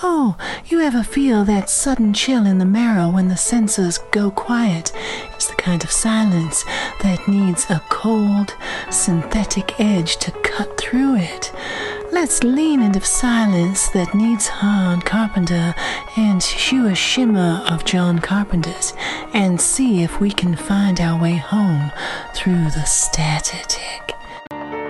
Oh, you ever feel that sudden chill in the marrow when the senses go quiet? It's the kind of silence that needs a cold, synthetic edge to cut through it. Let's lean into silence that needs Han Carpenter and sheer shimmer of John Carpenter's and see if we can find our way home through the static.